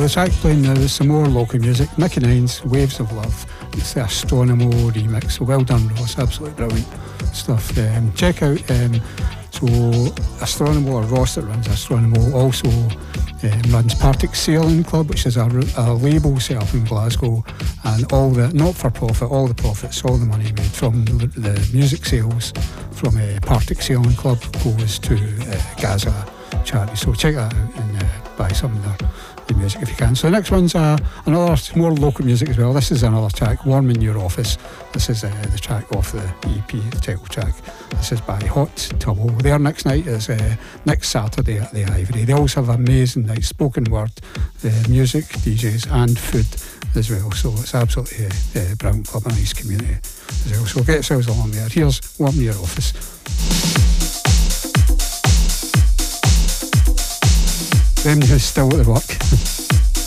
the track playing now is some more local music. Nicky Nines, Waves of Love. It's the Astronomo remix. So well done, Ross. Absolutely brilliant stuff. Check out so Astronomo, or Ross that runs Astronomo, also runs Partick Sailing Club, which is a label set up in Glasgow, and all the not for profit, all the profits, all the money made from the music sales from Partick Sailing Club goes to Gaza charity. So check that out and buy some of the music if you can. So the next one's another more local music as well. This is another track, Warm in Your Office. This is the track off the EP, the title track. This is by Hot Tubbo. Their next night is next Saturday at the Ivory. They also have amazing night, spoken word, music, DJs and food as well. So it's absolutely a brilliant club, a nice community as well. So get yourselves along there. Here's Warm in Your Office. Them who's still at the work.